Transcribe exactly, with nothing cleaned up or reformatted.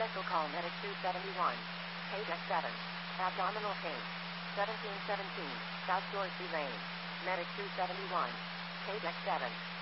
Special call medic two seventy-one. Page X seven. Abdominal pain. seventeen seventeen. South Dorsey Lane. Medic two seventy-one. Page X seven.